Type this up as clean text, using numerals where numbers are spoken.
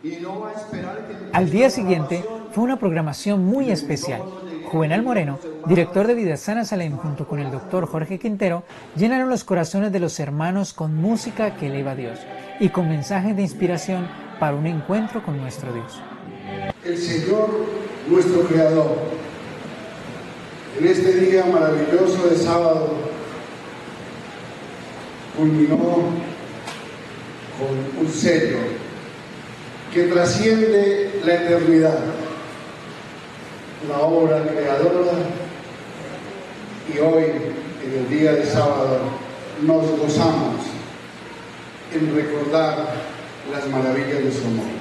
Al día siguiente fue una programación muy especial. Juvenal Moreno, director de Vida Sana Salem, junto con el doctor Jorge Quintero, llenaron los corazones de los hermanos con música que eleva a Dios y con mensajes de inspiración para un encuentro con nuestro Dios. El Señor, nuestro Creador, en este día maravilloso de sábado, culminó con un sello que trasciende la eternidad, la obra creadora, y hoy, en el día de sábado, nos gozamos en recordar las maravillas de su amor.